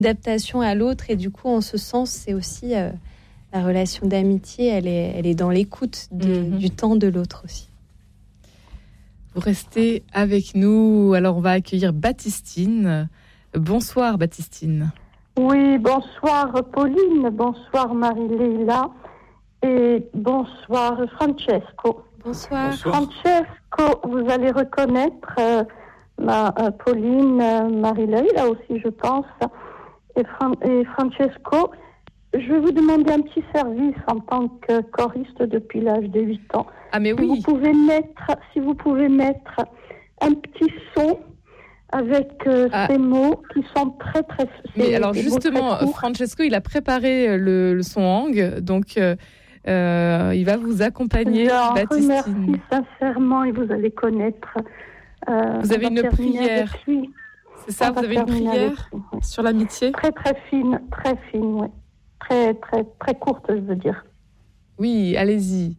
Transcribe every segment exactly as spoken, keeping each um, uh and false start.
adaptation à l'autre. Et du coup, en ce sens, c'est aussi euh, la relation d'amitié, elle est, elle est dans l'écoute de, mm-hmm. du temps de l'autre aussi. Vous restez avec nous. Alors, on va accueillir Baptistine. Bonsoir, Baptistine. Oui, bonsoir, Pauline. Bonsoir, Marie-Léla. Et bonsoir, Francesco. Bonsoir. Francesco, vous allez reconnaître euh, ma, euh, Pauline, euh, Marie-Léla aussi, je pense. Et, Fran- et Francesco, je vais vous demander un petit service en tant que choriste depuis l'âge de huit ans. Ah, mais si oui. Vous pouvez mettre, si vous pouvez mettre un petit son avec euh, ah. ces mots qui sont très, très... Mais alors, justement, Francesco, il a préparé le, le son Hang, donc... Euh, Euh, il va vous accompagner, je Baptistine. Remercie sincèrement et vous allez connaître. Euh, vous avez une prière. C'est ça, on vous avez une prière lui, sur l'amitié. Très très fine, très fine, oui. Très très très courte, je veux dire. Oui, allez-y.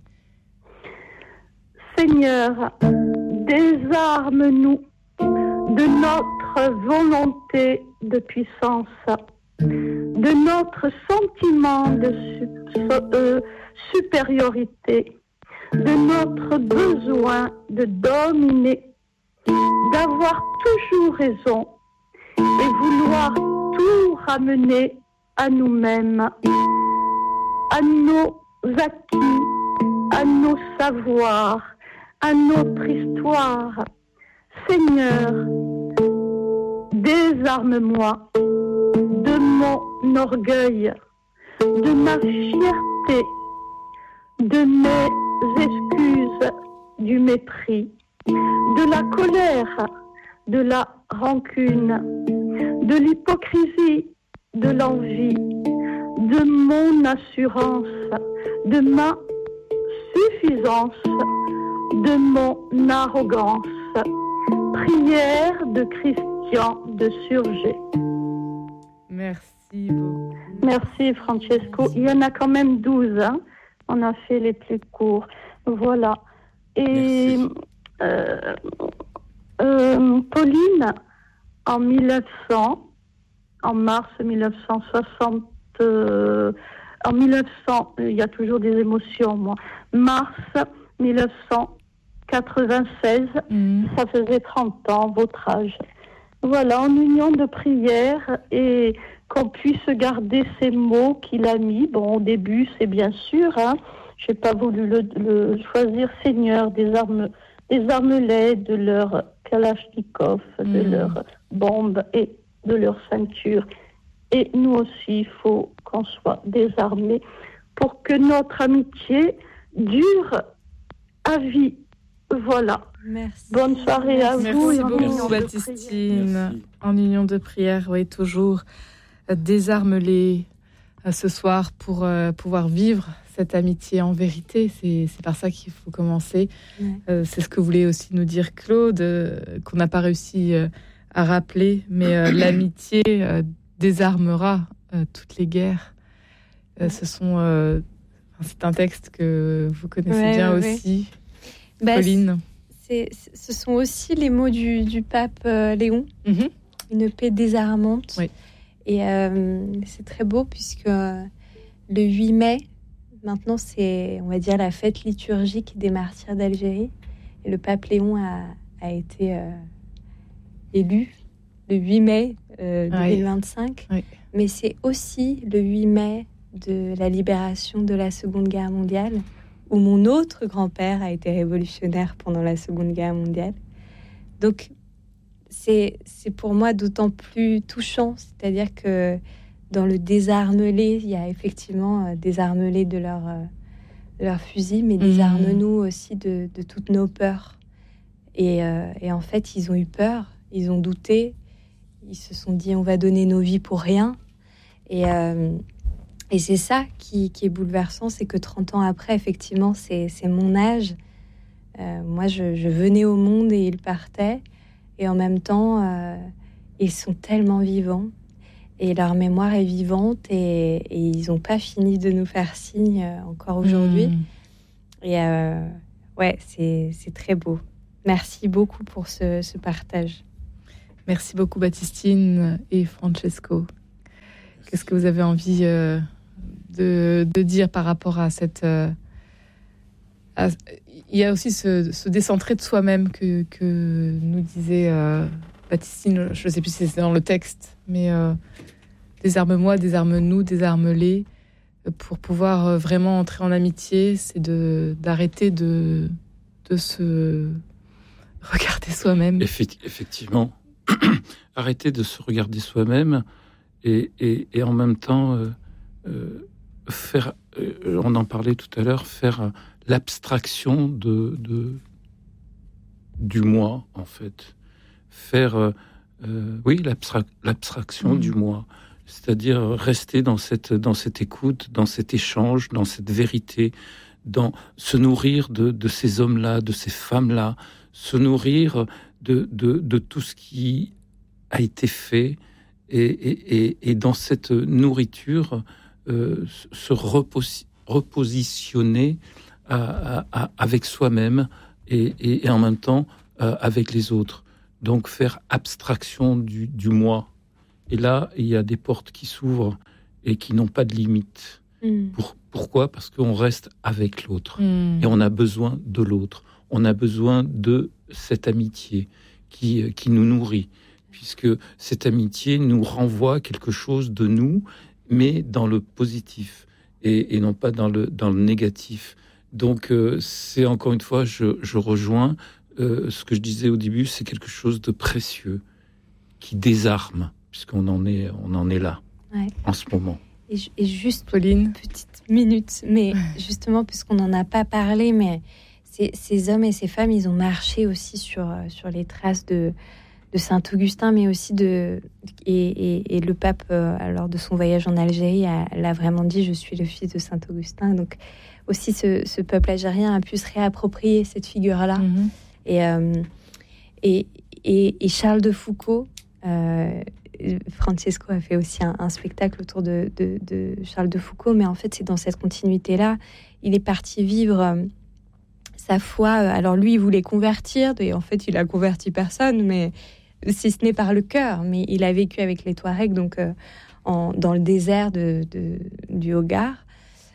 Seigneur, désarme-nous de notre volonté de puissance, de notre sentiment de su- euh, supériorité, de notre besoin de dominer, d'avoir toujours raison et vouloir tout ramener à nous-mêmes, à nos acquis, à nos savoirs, à notre histoire. Seigneur, désarme-moi de mon orgueil, de ma fierté, de mes excuses, du mépris, de la colère, de la rancune, de l'hypocrisie, de l'envie, de mon assurance, de ma suffisance, de mon arrogance. Prière de Christian de Surgé. Merci beaucoup. Merci Francesco. Il y en a quand même douze. Hein. On a fait les plus courts. Voilà. Et euh, euh, Pauline, en mille neuf cents, en mars mille neuf cent soixante, euh, en mille neuf cents, il y a toujours des émotions, moi. Mars mille neuf cent quatre-vingt-seize, mmh. Ça faisait trente ans, votre âge. Voilà, en union de prière et qu'on puisse garder ces mots qu'il a mis. Bon, au début, c'est bien sûr, hein, je n'ai pas voulu le, le choisir, Seigneur, désarme, désarme-les de leur kalachnikov, mmh. de leurs bombes et de leur ceinture. Et nous aussi, il faut qu'on soit désarmés pour que notre amitié dure à vie. Voilà. Merci. Bonne soirée à Merci vous. Merci beaucoup, Baptistine. En union de prière, oui, toujours. Désarme-les ce soir pour euh, pouvoir vivre cette amitié en vérité. C'est, c'est par ça qu'il faut commencer. Ouais. Euh, c'est ce que voulait aussi nous dire Claude, euh, qu'on n'a pas réussi euh, à rappeler. Mais euh, l'amitié euh, désarmera euh, toutes les guerres. Euh, ce sont, euh, c'est un texte que vous connaissez ouais, bien ouais, aussi. Bah, Pauline. C'est, c'est, ce sont aussi les mots du, du pape euh, Léon, mm-hmm. une paix désarmante. Oui. Et euh, c'est très beau puisque euh, le huit mai, maintenant c'est, on va dire, la fête liturgique des martyrs d'Algérie. Et le pape Léon a, a été euh, élu le huit mai euh, deux mille vingt-cinq. Oui. Oui. Mais c'est aussi le huit mai de la libération de la Seconde Guerre mondiale, où mon autre grand-père a été révolutionnaire pendant la Seconde Guerre mondiale. Donc, c'est, c'est pour moi d'autant plus touchant, c'est-à-dire que dans le désarme-les, il y a effectivement euh, désarme-les de leur, euh, de leur fusil, mais mmh. désarme-nous aussi de, de toutes nos peurs. Et, euh, et en fait, ils ont eu peur, ils ont douté, ils se sont dit on va donner nos vies pour rien. Et... Euh, Et c'est ça qui, qui est bouleversant, c'est que trente ans après, effectivement, c'est, c'est mon âge. Euh, moi, je, je venais au monde et ils partaient. Et en même temps, euh, ils sont tellement vivants. Et leur mémoire est vivante. Et, et ils n'ont pas fini de nous faire signe euh, encore aujourd'hui. Mmh. Et euh, ouais, c'est, c'est très beau. Merci beaucoup pour ce, ce partage. Merci beaucoup, Baptistine et Francesco. Qu'est-ce que vous avez envie euh, de, de dire par rapport à cette... Euh, à, il y a aussi ce, ce décentrer de soi-même que, que nous disait euh, Baptistine, je ne sais plus si c'est dans le texte, mais euh, désarme-moi, désarme-nous, désarme-les. Pour pouvoir vraiment entrer en amitié, c'est de, d'arrêter de, de se regarder soi-même. Effectivement, arrêter de se regarder soi-même et, et, et en même temps euh, euh, faire, euh, on en parlait tout à l'heure, faire l'abstraction de, de, du moi, en fait. Faire, euh, euh, oui, l'abstra- l'abstraction mmh. du moi. C'est-à-dire rester dans cette, dans cette écoute, dans cet échange, dans cette vérité, dans se nourrir de, de ces hommes-là, de ces femmes-là, se nourrir de, de, de tout ce qui a été fait et, et, et, et dans cette nourriture, euh, se reposi- repositionner à, à, à, avec soi-même et, et, et en même temps euh, avec les autres. Donc faire abstraction du, du moi. Et là, il y a des portes qui s'ouvrent et qui n'ont pas de limite. Mmh. Pour, pourquoi ? Parce qu'on reste avec l'autre. Mmh. Et on a besoin de l'autre. On a besoin de cette amitié qui, qui nous nourrit. Puisque cette amitié nous renvoie quelque chose de nous, mais dans le positif. Et, et non pas dans le, dans le négatif. Donc, euh, c'est encore une fois, je, je rejoins euh, ce que je disais au début, c'est quelque chose de précieux, qui désarme. Puisqu'on en est, on en est là, ouais. en ce moment. Et, et juste, Pauline, petite minute, mais justement, puisqu'on n'en a pas parlé, mais ces, ces hommes et ces femmes, ils ont marché aussi sur, sur les traces de, de Saint-Augustin, mais aussi de... Et, et, et le pape, euh, lors de son voyage en Algérie, a, l'a vraiment dit, je suis le fils de Saint-Augustin. Donc, aussi, ce, ce peuple algérien a pu se réapproprier cette figure-là. Mm-hmm. Et, euh, et, et, et Charles de Foucault... Euh, Francesco a fait aussi un, un spectacle autour de, de, de Charles de Foucault, mais en fait, c'est dans cette continuité-là. Il est parti vivre euh, sa foi. Alors lui, il voulait convertir, et en fait, il a converti personne, mais si ce n'est par le cœur. Mais il a vécu avec les Touaregs, donc euh, en, dans le désert de, de, du Hogar,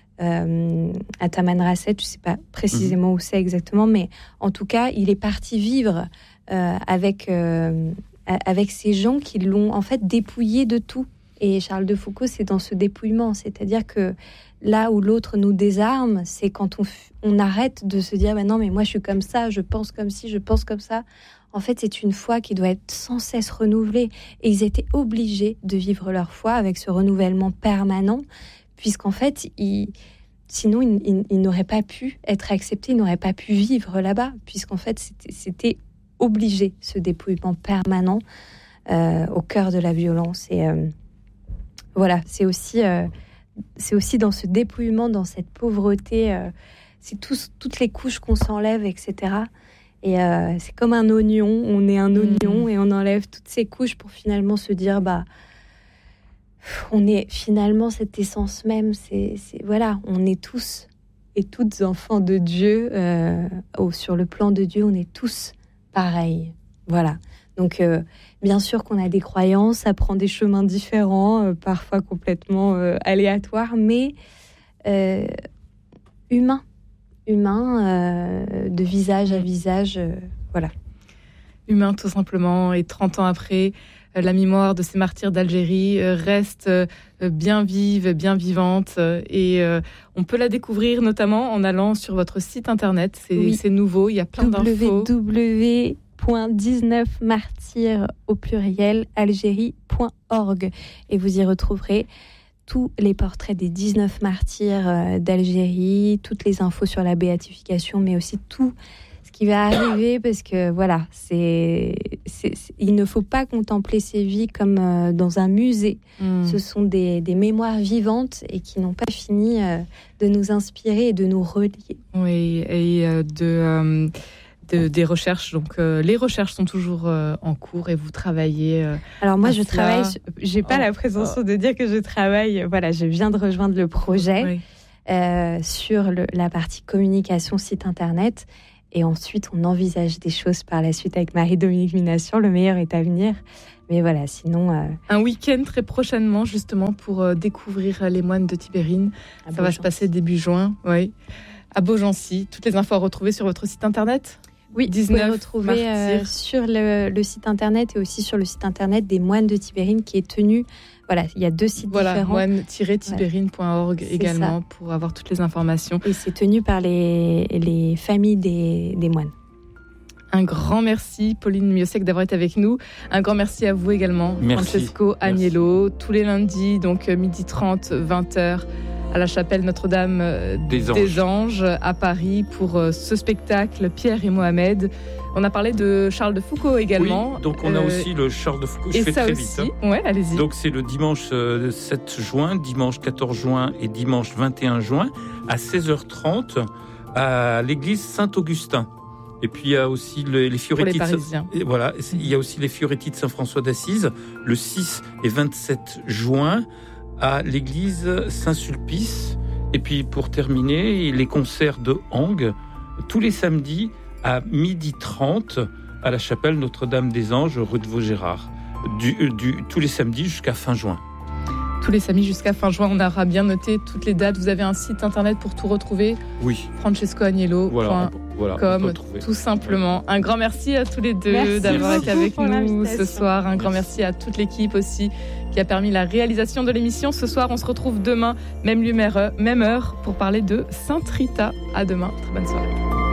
euh, à Tamanrasset. Je ne sais pas précisément mmh. où c'est exactement, mais en tout cas, il est parti vivre euh, avec... Euh, avec ces gens qui l'ont en fait dépouillé de tout. Et Charles de Foucault, c'est dans ce dépouillement, c'est-à-dire que là où l'autre nous désarme, c'est quand on, on arrête de se dire bah non mais moi je suis comme ça, je pense comme ci, je pense comme ça. En fait, c'est une foi qui doit être sans cesse renouvelée. Et ils étaient obligés de vivre leur foi avec ce renouvellement permanent, puisqu'en fait, ils, sinon ils, ils, ils n'auraient pas pu être acceptés, ils n'auraient pas pu vivre là-bas, puisqu'en fait c'était, c'était obligé, ce dépouillement permanent euh, au cœur de la violence. Et euh, voilà, c'est aussi, euh, c'est aussi dans ce dépouillement, dans cette pauvreté, euh, c'est tous, toutes les couches qu'on s'enlève, et cetera. Et euh, c'est comme un oignon, on est un oignon mmh. et on enlève toutes ces couches pour finalement se dire, bah, on est finalement cette essence même, c'est, c'est, voilà, on est tous et toutes enfants de Dieu, euh, oh, sur le plan de Dieu, on est tous pareil, voilà. Donc, euh, bien sûr qu'on a des croyances, ça prend des chemins différents, euh, parfois complètement euh, aléatoires, mais euh, humain, humain, euh, de visage à visage, euh, voilà. Humain, tout simplement. Et trente ans après, euh, la mémoire de ces martyrs d'Algérie euh, reste euh, bien vive, bien vivante. Euh, et euh, on peut la découvrir notamment en allant sur votre site internet. C'est, oui. c'est nouveau, il y a plein w w w d'infos. point dix-neuf martyrs au pluriel algérie point org. Et vous y retrouverez tous les portraits des dix-neuf martyrs euh, d'Algérie, toutes les infos sur la béatification, mais aussi tout ce qui va arriver, parce que voilà, c'est, c'est, c'est, il ne faut pas contempler ces vies comme euh, dans un musée. Mmh. Ce sont des, des mémoires vivantes et qui n'ont pas fini euh, de nous inspirer et de nous relier. Oui, et euh, de... Euh... De, des recherches, donc euh, les recherches sont toujours euh, en cours et vous travaillez. Euh, Alors moi, je cela. travaille. J'ai pas oh, la présomption oh. de dire que je travaille. Voilà, je viens de rejoindre le projet oui. euh, sur le, la partie communication site internet Et ensuite, on envisage des choses par la suite avec Marie-Dominique Minassian. Le meilleur est à venir. Mais voilà, sinon... Euh... Un week-end très prochainement, justement, pour euh, découvrir les moines de Tibérine. Ça Beaugency. Va se passer début juin, oui. À Beaugency. Toutes les infos à retrouver sur votre site internet ? Oui, vous pouvez retrouver euh, sur le, le site internet et aussi sur le site internet des moines de Tibérine qui est tenu... Voilà, il y a deux sites voilà, différents. moine tiret tibérine point org ouais, également ça. Pour avoir toutes les informations. Et c'est tenu par les, les familles des, des moines. Un grand merci, Pauline Miosek, d'avoir été avec nous. Un grand merci à vous également, merci. Francesco Agnello. Tous les lundis, donc midi trente, vingt heures, à la chapelle Notre-Dame des Anges, des Anges à Paris pour ce spectacle Pierre et Mohamed. On a parlé de Charles de Foucault également. Oui, donc on a euh, aussi le Charles de Foucault. Je et fais ça très aussi. vite. Hein. Ouais, allez-y. Donc c'est le dimanche sept juin, dimanche quatorze juin et dimanche vingt et un juin à seize heures trente à l'église Saint-Augustin. Et puis il y a aussi le, les Fioretti. Pour les Parisiens. De, voilà, il y a aussi les Fioretti de Saint-François d'Assise le six et vingt-sept juin à l'église Saint-Sulpice. Et puis pour terminer, les concerts de Hang tous les samedis à midi trente à la chapelle Notre-Dame des Anges, rue de Vaugirard, du, du, tous les samedis jusqu'à fin juin. Tous les samedis jusqu'à fin juin, on aura bien noté toutes les dates. Vous avez un site internet pour tout retrouver ? Oui. francesco agnello point com, voilà, voilà, tout simplement. Un grand merci à tous les deux merci d'avoir été avec nous ce soir. Un grand merci à toute l'équipe aussi qui a permis la réalisation de l'émission. Ce soir, on se retrouve demain, même lieu, même heure, pour parler de Sainte Rita. À demain. Très bonne soirée.